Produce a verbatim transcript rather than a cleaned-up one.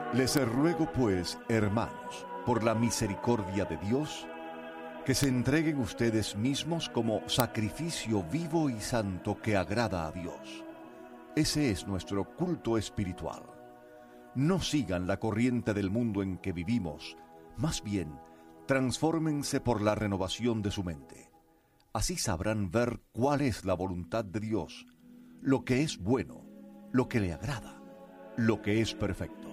Les ruego pues, hermanos, por la misericordia de Dios, que se entreguen ustedes mismos como sacrificio vivo y santo que agrada a Dios. Ese es nuestro culto espiritual. No sigan la corriente del mundo en que vivimos, más bien, transfórmense por la renovación de su mente. Así sabrán ver cuál es la voluntad de Dios, lo que es bueno, lo que le agrada, lo que es perfecto.